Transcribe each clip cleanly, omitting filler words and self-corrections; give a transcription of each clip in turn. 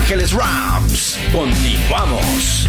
Ángeles Rams. Continuamos.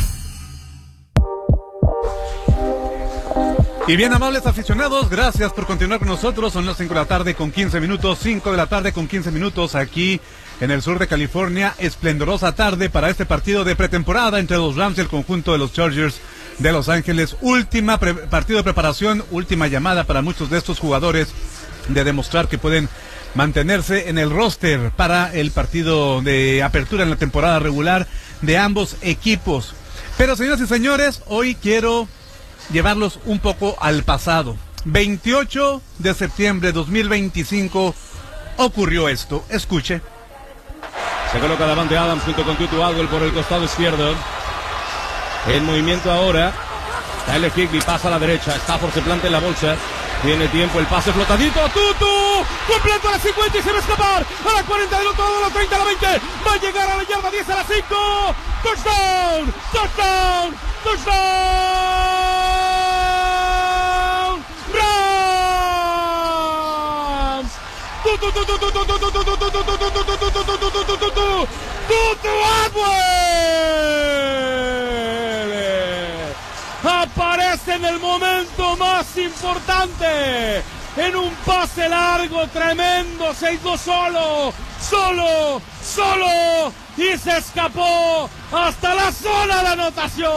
Y bien, amables aficionados, gracias por continuar con nosotros. Son las 5 de la tarde con 15 minutos, 5 de la tarde con 15 minutos aquí en el sur de California. Esplendorosa tarde para este partido de pretemporada entre los Rams y el conjunto de los Chargers de Los Ángeles. Última partido de preparación, última llamada para muchos de estos jugadores de demostrar que pueden mantenerse en el roster para el partido de apertura en la temporada regular de ambos equipos. Pero, señoras y señores, hoy quiero llevarlos un poco al pasado. 28 de septiembre de 2025 ocurrió esto. Escuche. Se coloca Davante Adams junto con Tutu Atwell por el costado izquierdo. En movimiento ahora. Tyler Higbee pasa a la derecha. Stafford se planta en la bolsa. Tiene tiempo el pase flotadito. Tutu. Completo a la 50 y se va a escapar. A la 40 del otro lado, a la 30, a la 20. Va a llegar a la yarda 10, a la 5. Touchdown. Touchdown. Touchdown. Rams. Tutu Atwell. Aparece en el momento más importante, en un pase largo, tremendo, se hizo solo, y se escapó hasta la zona de anotación.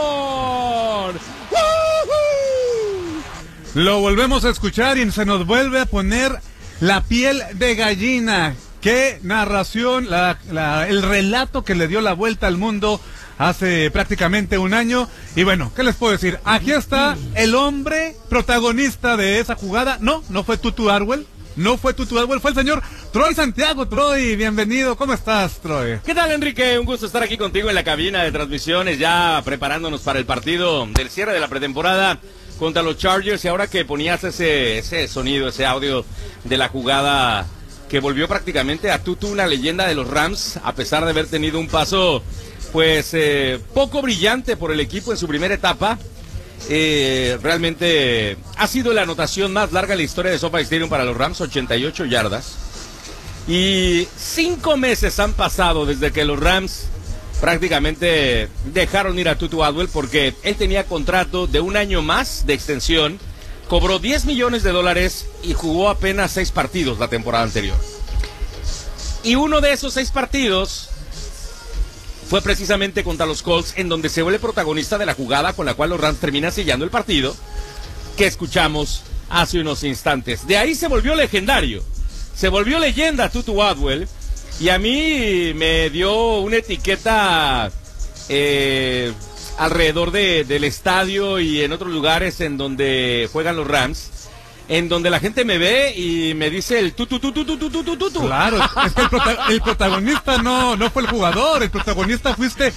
¡Uh-huh! Lo volvemos a escuchar y se nos vuelve a poner la piel de gallina. Qué narración, el relato que le dio la vuelta al mundo hace prácticamente un año. Y bueno, ¿qué les puedo decir? Aquí está el hombre protagonista de esa jugada. No fue Tutu Atwell. No fue Tutu Atwell, fue el señor Troy Santiago. Troy, bienvenido. ¿Cómo estás, Troy? ¿Qué tal, Enrique? Un gusto estar aquí contigo en la cabina de transmisiones, ya preparándonos para el partido del cierre de la pretemporada contra los Chargers. Y ahora que ponías ese sonido, ese audio de la jugada que volvió prácticamente a Tutu, una leyenda de los Rams, a pesar de haber tenido un paso pues poco brillante por el equipo en su primera etapa. Realmente ha sido la anotación más larga en la historia de SoFi Stadium para los Rams, 88 yardas. Y 5 meses han pasado desde que los Rams prácticamente dejaron ir a Tutu Atwell, porque él tenía contrato de un año más de extensión, cobró $10 millones y jugó apenas 6 partidos la temporada anterior. Y uno de esos 6 partidos fue precisamente contra los Colts, en donde se vuelve protagonista de la jugada con la cual los Rams terminan sellando el partido, que escuchamos hace unos instantes. De ahí se volvió legendario, se volvió leyenda Tutu Atwell, y a mí me dio una etiqueta alrededor del estadio y en otros lugares en donde juegan los Rams, en donde la gente me ve y me dice el tutu. Claro, es que el protagonista no fue el jugador, el protagonista fuiste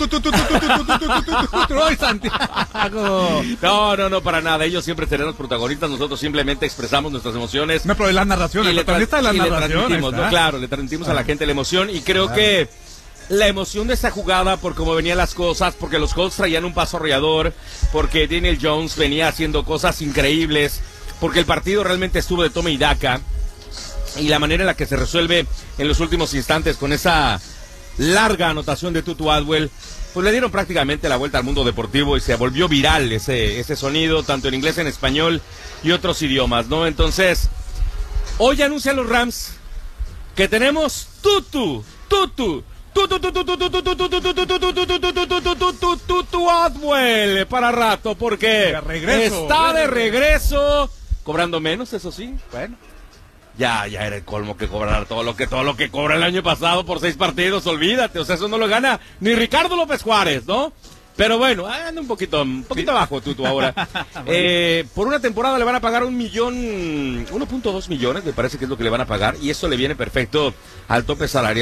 Troy Santiago. No, para nada, ellos siempre serán los protagonistas, nosotros simplemente expresamos nuestras emociones. No, pero es la narración, el protagonista de la narración. Claro, le transmitimos a la gente la emoción, y creo que la emoción de esta jugada, por cómo venían las cosas, porque los Colts traían un paso arrollador, porque Daniel Jones venía haciendo cosas increíbles, porque el partido realmente estuvo de toma y daca, y la manera en la que se resuelve en los últimos instantes con esa larga anotación de Tutu Atwell, pues le dieron prácticamente la vuelta al mundo deportivo y se volvió viral ese sonido, tanto en inglés, en español y otros idiomas, ¿no? Entonces, hoy anuncian los Rams que tenemos Tutu Atwell para rato, porque está de regreso, cobrando menos, eso sí. Bueno, ya era el colmo que cobrara todo lo que cobra el año pasado por 6 partidos, olvídate, o sea, eso no lo gana ni Ricardo López Juárez, ¿no? Pero bueno, anda un poquito abajo Tutu ahora. Por una temporada le van a pagar 1.2 millones, me parece que es lo que le van a pagar, y eso le viene perfecto al tope salarial